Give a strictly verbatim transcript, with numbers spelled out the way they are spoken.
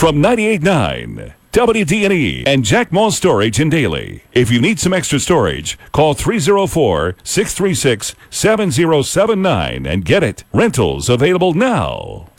from ninety-eight point nine W D N E and Jack Moss Storage in Daly. If you need some extra storage, call three oh four, six three six, seven oh seven nine and get it. Rentals available now.